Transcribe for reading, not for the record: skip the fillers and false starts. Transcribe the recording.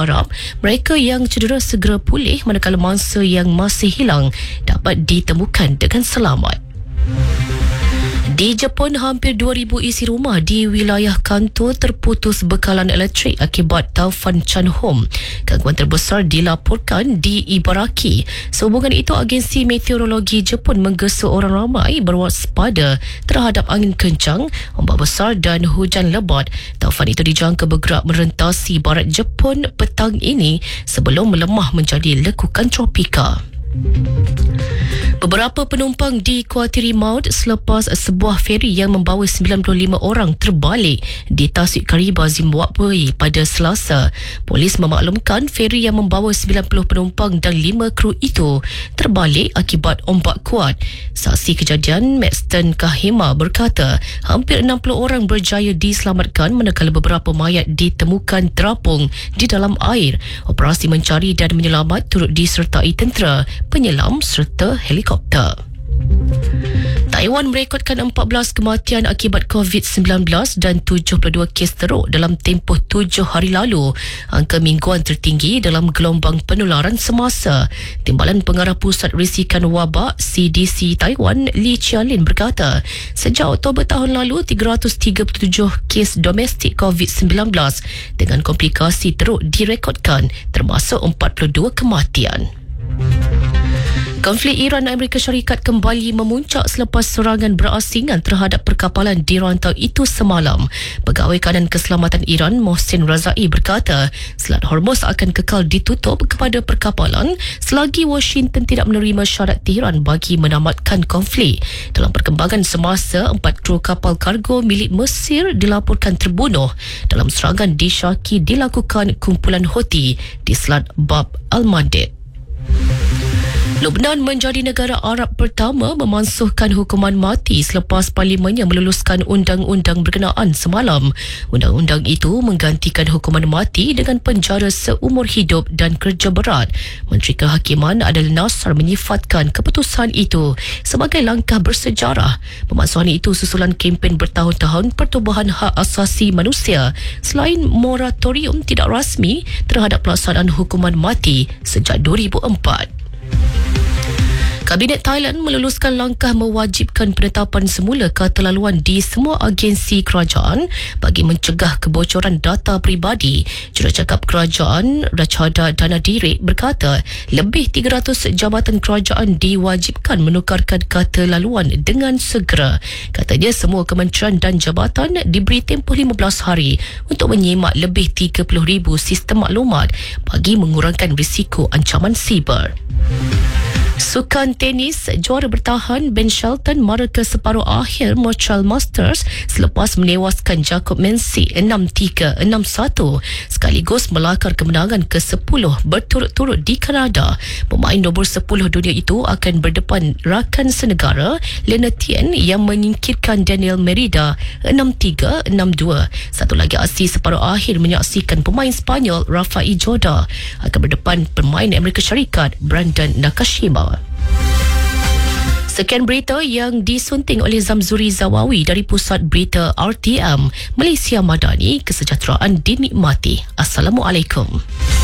berharap mereka yang cedera segera pulih manakala mangsa yang masih hilang dapat ditemukan dengan selamat. Di Jepun, hampir 2,000 isi rumah di wilayah Kanto terputus bekalan elektrik akibat taufan Chanhom. Gangguan terbesar dilaporkan di Ibaraki. Sehubungan itu, agensi meteorologi Jepun menggesa orang ramai berwaspada terhadap angin kencang, ombak besar dan hujan lebat. Taufan itu dijangka bergerak merentasi barat Jepun petang ini sebelum melemah menjadi lekukan tropika. Beberapa penumpang dikuatiri maut selepas sebuah feri yang membawa 95 orang terbalik di Tasik Kariba, Zimbabwe pada Selasa. Polis memaklumkan feri yang membawa 90 penumpang dan 5 kru itu terbalik akibat ombak kuat. Saksi kejadian Maxton Kahima berkata hampir 60 orang berjaya diselamatkan manakala beberapa mayat ditemukan terapung di dalam air. Operasi mencari dan menyelamat turut disertai tentera, penyelam serta helikopter. Taiwan merekodkan 14 kematian akibat COVID-19 dan 72 kes teruk dalam tempoh 7 hari lalu, angka mingguan tertinggi dalam gelombang penularan semasa. Timbalan Pengarah Pusat Risikan Wabak CDC Taiwan, Lee Chia-lin berkata, sejak Oktober tahun lalu 337 kes domestik COVID-19 dengan komplikasi teruk direkodkan, termasuk 42 kematian. Konflik Iran dan Amerika Syarikat kembali memuncak selepas serangan berasingan terhadap perkapalan di rantau itu semalam. Pegawai Kanan Keselamatan Iran, Mohsen Razai berkata, Selat Hormuz akan kekal ditutup kepada perkapalan selagi Washington tidak menerima syarat Tehran bagi menamatkan konflik. Dalam perkembangan semasa, 4 kru kapal kargo milik Mesir dilaporkan terbunuh dalam serangan disyaki dilakukan kumpulan Houthi di Selat Bab al-Mandeb. Lubnan menjadi negara Arab pertama memansuhkan hukuman mati selepas parlimennya meluluskan undang-undang berkenaan semalam. Undang-undang itu menggantikan hukuman mati dengan penjara seumur hidup dan kerja berat. Menteri Kehakiman Adel Nasser menyifatkan keputusan itu sebagai langkah bersejarah. Pemansuhan itu susulan kempen bertahun-tahun pertubuhan hak asasi manusia selain moratorium tidak rasmi terhadap pelaksanaan hukuman mati sejak 2004. Kabinet Thailand meluluskan langkah mewajibkan penetapan semula keterlaluan di semua agensi kerajaan bagi mencegah kebocoran data peribadi. Jurucakap Kerajaan Rachada Danadirik berkata lebih 300 jabatan kerajaan diwajibkan menukarkan keterlaluan dengan segera. Katanya semua kementerian dan jabatan diberi tempoh 15 hari untuk menyemak lebih 30,000 sistem maklumat bagi mengurangkan risiko ancaman siber. Sukan tenis, juara bertahan Ben Shelton mara ke separuh akhir Montreal Masters selepas menewaskan Jacob Menzi 6-3, 6-1 sekaligus melakar kemenangan ke-10 berturut-turut di Kanada. Pemain nombor 10 dunia itu akan berdepan rakan senegara Lena Tien yang menyingkirkan Daniel Merida 6-3, 6-2. Satu lagi aksi separuh akhir menyaksikan pemain Spanyol Rafael Jorda akan berdepan pemain Amerika Syarikat Brandon Nakashima. Sekian berita yang disunting oleh Zamzuri Zawawi dari Pusat Berita RTM Malaysia Madani. Kesejahteraan dinikmati. Assalamualaikum.